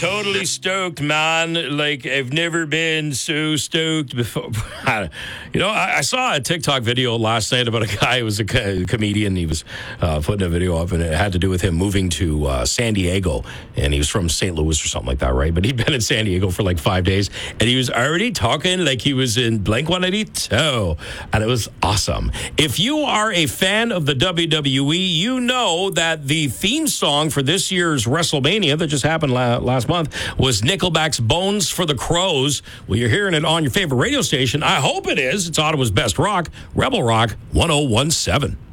totally stoked, man. Like, I've never been so stoked before. I saw a TikTok video last night about a guy who was a comedian. He was putting a video up, and it had to do with him moving to San Diego. And he was from St. Louis or something like that, right? But he'd been in San Diego for like 5 days, and he was already talking like he was in Blink-182. And it was awesome. If you are a fan of the WWE, you know that the theme song for this year's WrestleMania that just happened last month was Nickelback's Bones for the Crows. Well, you're hearing it on your favorite radio station. I hope it is. It's Ottawa's best rock, Rebel Rock 1017.